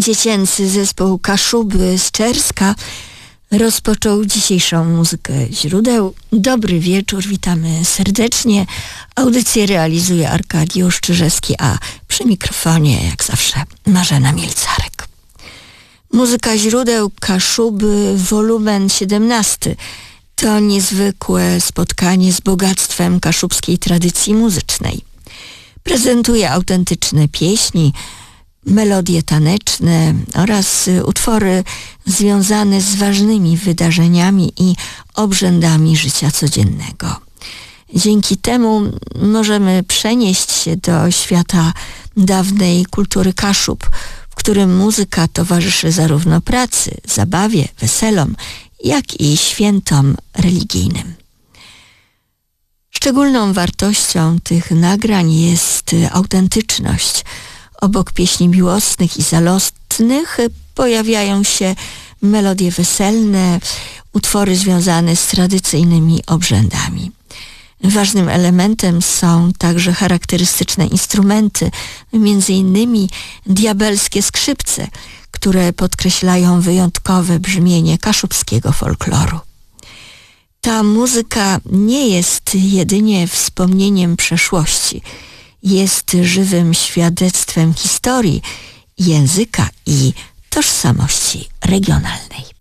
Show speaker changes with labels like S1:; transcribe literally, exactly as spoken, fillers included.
S1: Dziecięcy zespół Kaszuby z Czerska rozpoczął dzisiejszą muzykę źródeł. Dobry wieczór, witamy serdecznie. Audycję realizuje Arkadiusz Czyżewski, a przy mikrofonie jak zawsze Marzena Mielcarek. Muzyka źródeł Kaszuby, wolumen siedemnasty. To niezwykłe spotkanie z bogactwem kaszubskiej tradycji muzycznej. Prezentuje autentyczne pieśni, melodie taneczne oraz utwory związane z ważnymi wydarzeniami i obrzędami życia codziennego. Dzięki temu możemy przenieść się do świata dawnej kultury Kaszub, w którym muzyka towarzyszy zarówno pracy, zabawie, weselom, jak i świętom religijnym. Szczególną wartością tych nagrań jest autentyczność. Obok pieśni miłosnych i zalotnych pojawiają się melodie weselne, utwory związane z tradycyjnymi obrzędami. Ważnym elementem są także charakterystyczne instrumenty, między innymi diabelskie skrzypce, które podkreślają wyjątkowe brzmienie kaszubskiego folkloru. Ta muzyka nie jest jedynie wspomnieniem przeszłości, jest żywym świadectwem historii, języka i tożsamości regionalnej.